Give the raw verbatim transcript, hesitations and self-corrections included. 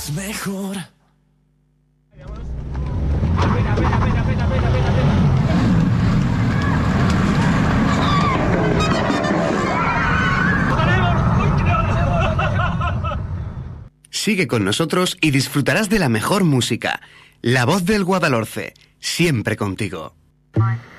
Es mejor. Sigue con nosotros y disfrutarás de la mejor música. La Voz del Guadalhorce, siempre contigo.